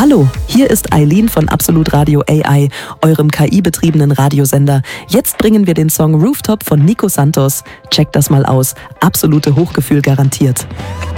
Hallo, hier ist Eileen von Absolut Radio AI, eurem KI-betriebenen Radiosender. Jetzt bringen wir den Song Rooftop von Nico Santos. Checkt das mal aus. Absolute Hochgefühl garantiert.